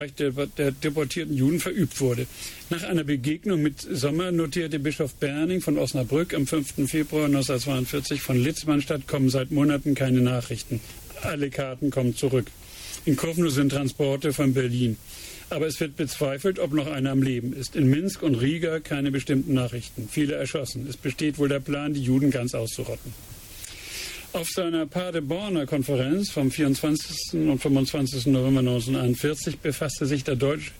der deportierten Juden verübt wurde. Nach einer Begegnung mit Sommer notierte Bischof Berning von Osnabrück am 5. Februar 1942, von Litzmannstadt kommen seit Monaten keine Nachrichten. Alle Karten kommen zurück. In Kowno sind Transporte von Berlin. Aber es wird bezweifelt, ob noch einer am Leben ist. In Minsk und Riga keine bestimmten Nachrichten. Viele erschossen. Es besteht wohl der Plan, die Juden ganz auszurotten. Auf seiner Paderborner Konferenz vom 24. und 25. November 1941 befasste sich der deutsche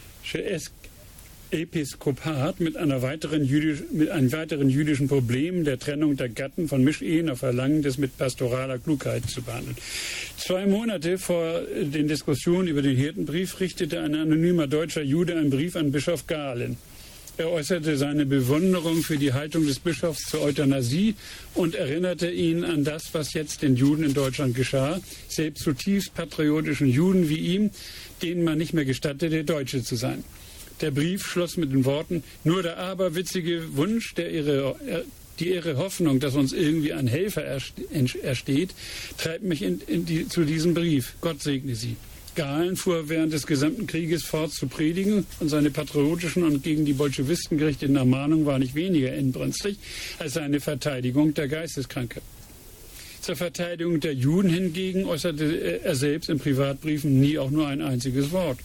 Episkopat mit einem weiteren jüdischen Problem, der Trennung der Gatten von Mischehen auf Verlangen des mit pastoraler Klugheit zu behandeln. 2 Monate vor den Diskussionen über den Hirtenbrief richtete ein anonymer deutscher Jude einen Brief an Bischof Galen. Er äußerte seine Bewunderung für die Haltung des Bischofs zur Euthanasie und erinnerte ihn an das, was jetzt den Juden in Deutschland geschah, selbst zutiefst patriotischen Juden wie ihm, denen man nicht mehr gestattete, Deutsche zu sein. Der Brief schloss mit den Worten: Nur der aberwitzige Wunsch, die irre Hoffnung, dass uns irgendwie ein Helfer ersteht, treibt mich zu diesem Brief. Gott segne Sie. Galen fuhr während des gesamten Krieges fort zu predigen und seine patriotischen und gegen die Bolschewisten gerichteten Ermahnungen waren nicht weniger inbrünstig als seine Verteidigung der Geisteskranke. Zur Verteidigung der Juden hingegen äußerte er selbst in Privatbriefen nie auch nur ein einziges Wort.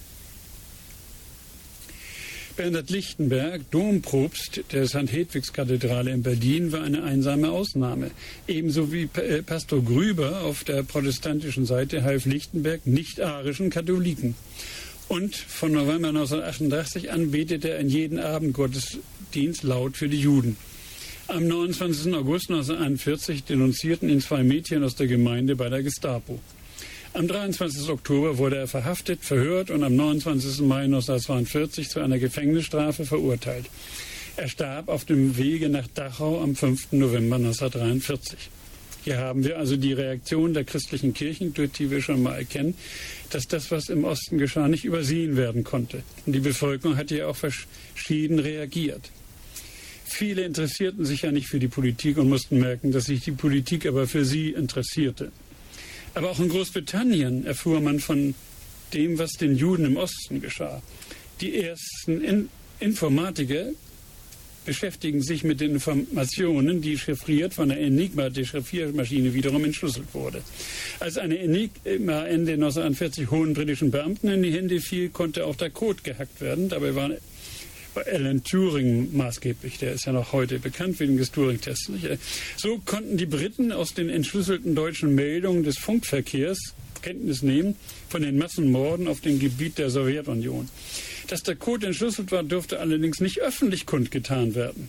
Bernhard Lichtenberg, Dompropst der St. Hedwigs-Kathedrale in Berlin, war eine einsame Ausnahme. Ebenso wie Pastor Grüber auf der protestantischen Seite half Lichtenberg nicht-arischen Katholiken. Und von November 1938 an betete er in jeden Abendgottesdienst laut für die Juden. Am 29. August 1941 denunzierten ihn 2 Mädchen aus der Gemeinde bei der Gestapo. Am 23. Oktober wurde er verhaftet, verhört und am 29. Mai 1942 zu einer Gefängnisstrafe verurteilt. Er starb auf dem Wege nach Dachau am 5. November 1943. Hier haben wir also die Reaktion der christlichen Kirchen, durch die wir schon mal erkennen, dass das, was im Osten geschah, nicht übersehen werden konnte. Und die Bevölkerung hat ja auch verschieden reagiert. Viele interessierten sich ja nicht für die Politik und mussten merken, dass sich die Politik aber für sie interessierte. Aber auch in Großbritannien erfuhr man von dem, was den Juden im Osten geschah. Die ersten Informatiker beschäftigen sich mit den Informationen, die chiffriert von der Enigma-Dechiffriermaschine wiederum entschlüsselt wurde. Als eine Enigma Ende 1941 hohen britischen Beamten in die Hände fiel, konnte auch der Code gehackt werden. Dabei war Alan Turing maßgeblich, der ist ja noch heute bekannt wegen des Turing-Tests. So konnten die Briten aus den entschlüsselten deutschen Meldungen des Funkverkehrs Kenntnis nehmen von den Massenmorden auf dem Gebiet der Sowjetunion. Dass der Code entschlüsselt war, dürfte allerdings nicht öffentlich kundgetan werden.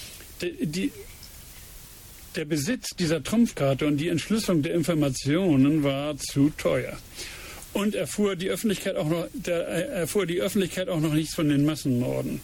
Der Besitz dieser Trumpfkarte und die Entschlüsselung der Informationen war zu teuer. Und erfuhr die Öffentlichkeit auch noch nichts von den Massenmorden.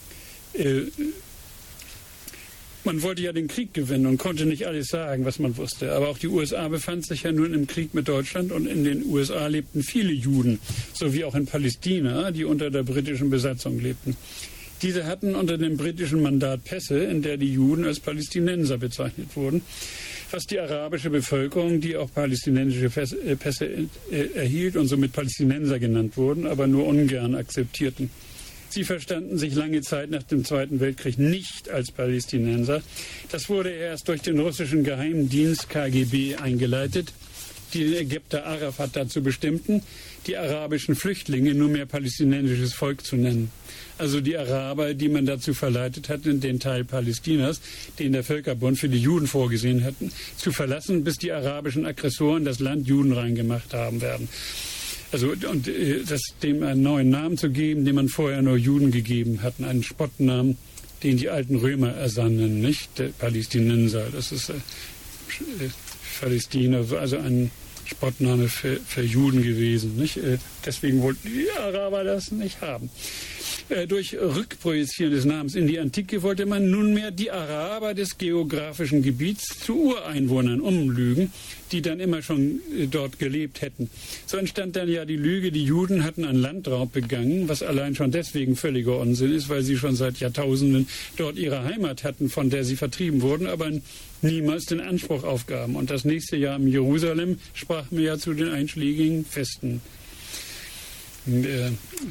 Man wollte ja den Krieg gewinnen und konnte nicht alles sagen, was man wusste. Aber auch die USA befand sich ja nun im Krieg mit Deutschland und in den USA lebten viele Juden, sowie auch in Palästina, die unter der britischen Besatzung lebten. Diese hatten unter dem britischen Mandat Pässe, in der die Juden als Palästinenser bezeichnet wurden, was die arabische Bevölkerung, die auch palästinensische Pässe erhielt und somit Palästinenser genannt wurden, aber nur ungern akzeptierten. Sie verstanden sich lange Zeit nach dem Zweiten Weltkrieg nicht als Palästinenser. Das wurde erst durch den russischen Geheimdienst KGB eingeleitet, die den Ägypter Arafat dazu bestimmten, die arabischen Flüchtlinge nunmehr palästinensisches Volk zu nennen. Also die Araber, die man dazu verleitet hatte, den Teil Palästinas, den der Völkerbund für die Juden vorgesehen hatten, zu verlassen, bis die arabischen Aggressoren das Land judenrein gemacht haben werden. Also und dem einen neuen Namen zu geben, den man vorher nur Juden gegeben hatten, einen Spottnamen, den die alten Römer ersannen, nicht der Palästinenser. Das ist Palästina, also ein Spottname für Juden gewesen, nicht? Deswegen wollten die Araber das nicht haben. Durch Rückprojizieren des Namens in die Antike wollte man nunmehr die Araber des geografischen Gebiets zu Ureinwohnern umlügen, die dann immer schon dort gelebt hätten. So entstand dann ja die Lüge, die Juden hatten einen Landraub begangen, was allein schon deswegen völliger Unsinn ist, weil sie schon seit Jahrtausenden dort ihre Heimat hatten, von der sie vertrieben wurden, aber niemals den Anspruch aufgaben. Und das nächste Jahr in Jerusalem sprach man ja zu den einschlägigen Festen